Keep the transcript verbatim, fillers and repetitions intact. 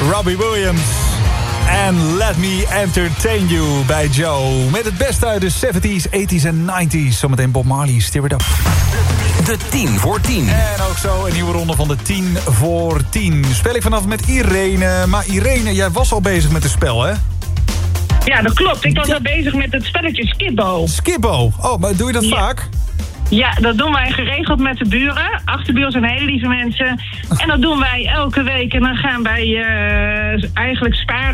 Robbie Williams. En Let Me Entertain You bij Joe. Met het beste uit de zeventies, tachtiger en negentiger. Zometeen Bob Marley, Steer It Up. De tien voor tien. En ook zo een nieuwe ronde van de tien voor tien. Spel ik vanaf met Irene. Maar Irene, jij was al bezig met het spel, hè? Ja, dat klopt. Ik was al bezig met het spelletje Skipbo. Skipbo. Oh, maar doe je dat Ja. vaak? Ja, dat doen wij geregeld met de buren. Achterburen zijn hele lieve mensen. En dat doen wij elke week. En dan gaan wij uh, eigenlijk sparen